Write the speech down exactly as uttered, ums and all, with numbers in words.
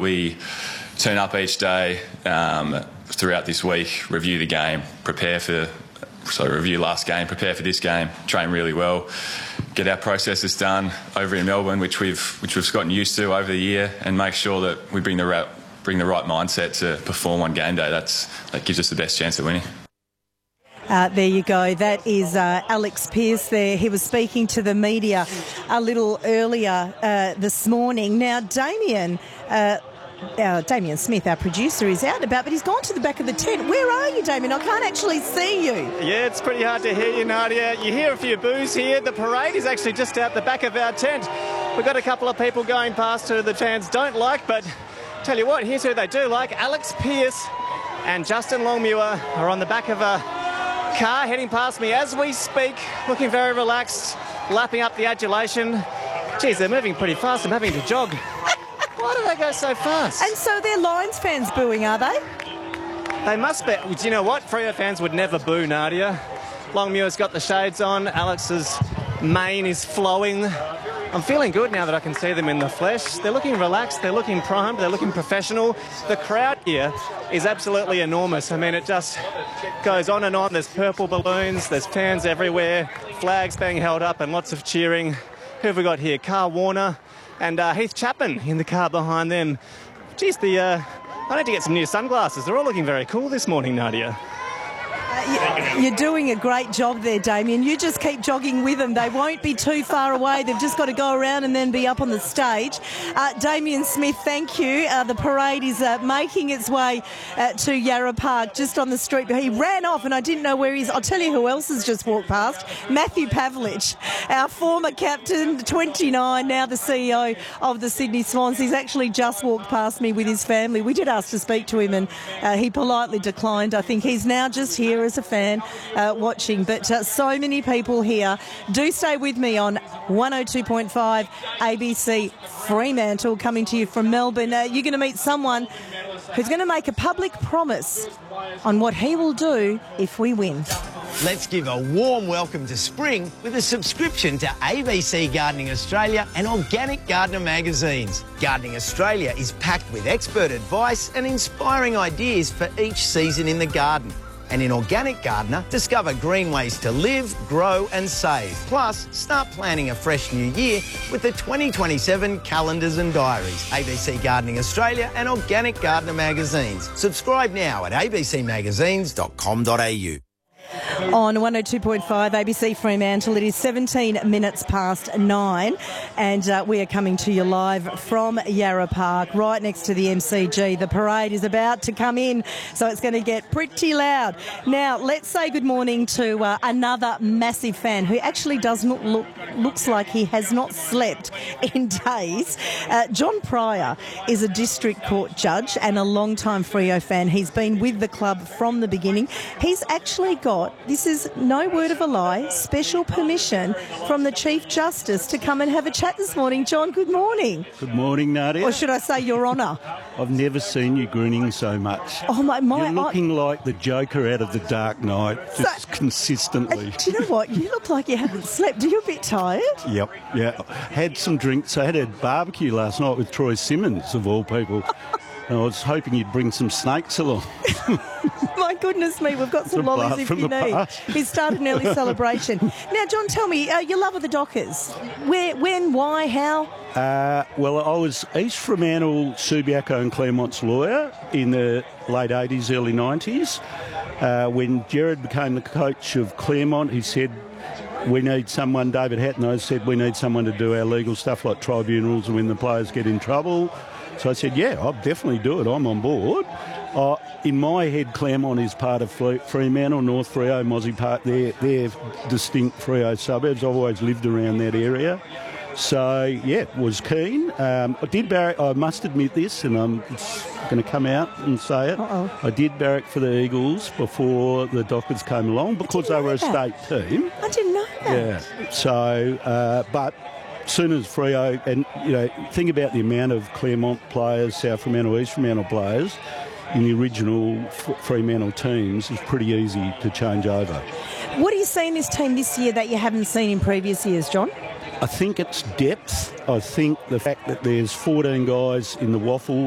we turn up each day um, throughout this week, review the game, prepare for, so review last game, prepare for this game, train really well, get our processes done over in Melbourne, which we've which we've gotten used to over the year, and make sure that we bring the right, bring the right mindset to perform on game day. That's that gives us the best chance of winning. Uh, there you go. That is uh, Alex Pearce there. He was speaking to the media a little earlier uh, this morning. Now, Damien, uh, uh, Damien Smith, our producer, is out and about, but he's gone to the back of the tent. Where are you, Damien? I can't actually see you. Yeah, it's pretty hard to hear you, Nadia. You hear a few boos here. The parade is actually just out the back of our tent. We've got a couple of people going past who the fans don't like, but tell you what, here's who they do like. Alex Pearce and Justin Longmuir are on the back of a car heading past me as we speak, looking very relaxed, lapping up the adulation. Geez, they're moving pretty fast. I'm having to jog. Why do they go so fast? And so they're Lions fans booing, are they? They must be. Do you know what? Freo fans would never boo, Nadia. Longmuir's got the shades on. Alex's mane is flowing. I'm feeling good now that I can see them in the flesh. They're looking relaxed, they're looking primed, they're looking professional. The crowd here is absolutely enormous. I mean, it just goes on and on. There's purple balloons, there's fans everywhere, flags being held up and lots of cheering. Who have we got here? Carl Warner and uh, Heath Chapman in the car behind them. Geez, the, uh, I need to get some new sunglasses. They're all looking very cool this morning, Nadia. Uh, you're doing a great job there, Damien. You just keep jogging with them. They won't be too far away. They've just got to go around and then be up on the stage. Uh, Damien Smith, thank you. Uh, the parade is uh, making its way uh, to Yarra Park, just on the street. He ran off and I didn't know where he is. I'll tell you who else has just walked past. Matthew Pavlich, our former captain, twenty-nine, now the C E O of the Sydney Swans. He's actually just walked past me with his family. We did ask to speak to him and uh, he politely declined. I think he's now just here as a fan uh, watching, but uh, so many people here. Do stay with me on one oh two point five A B C Fremantle, coming to you from Melbourne. Uh, you're going to meet someone who's going to make a public promise on what he will do if we win. Let's give a warm welcome to spring with a subscription to A B C Gardening Australia and Organic Gardener magazines. Gardening Australia is packed with expert advice and inspiring ideas for each season in the garden. And in Organic Gardener, discover green ways to live, grow and save. Plus, start planning a fresh new year with the twenty twenty-seven calendars and diaries. A B C Gardening Australia and Organic Gardener magazines. Subscribe now at a b c magazines dot com dot a u. On one oh two point five A B C Fremantle, it is seventeen minutes past nine and uh, we are coming to you live from Yarra Park, right next to the M C G. The parade is about to come in, so it's going to get pretty loud. Now, let's say good morning to uh, another massive fan who actually does not look, looks like he has not slept in days. Uh, John Pryor is a district court judge and a long-time Freo fan. He's been with the club from the beginning. He's actually got, this is no word of a lie, special permission from the Chief Justice to come and have a chat this morning. John, good morning. Good morning, Nadia. Or should I say Your Honour? I've never seen you grinning so much. Oh, my... my You're looking I, like the Joker out of The Dark Knight, just so, consistently. Uh, do you know what? You look like you haven't slept. Are you a bit tired? Yep, yeah. Had some drinks. I had a barbecue last night with Troy Simmons, of all people. And I was hoping you'd bring some snakes along. My goodness me, we've got some lollies if you need. He's started an early celebration. Now, John, tell me, uh, your love of the Dockers. Where, when, why, how? Uh, well, I was East Fremantle, Subiaco and Claremont's lawyer in the late eighties, early nineties. Uh, when Gerard became the coach of Claremont, he said, we need someone, David Hatton said, we need someone to do our legal stuff like tribunals and when the players get in trouble. So I said, yeah, I'll definitely do it. I'm on board. Uh, in my head, Claremont is part of Fremantle, North Freo, Mozzie Park. They're, they're distinct Freo suburbs. I've always lived around that area. So, yeah, was keen. Um, I did barrack, I must admit this, and I'm going to come out and say it. Uh-oh. I did barrack for the Eagles before the Dockers came along because they were a that. state team. I didn't know that. Yeah. So, uh, but... soon as Freo, and you know, think about the amount of Claremont players, South Fremantle, East Fremantle players in the original F- Fremantle teams, it's pretty easy to change over. What do you see in this team this year that you haven't seen in previous years, John? I think it's depth. I think the fact that there's fourteen guys in the waffle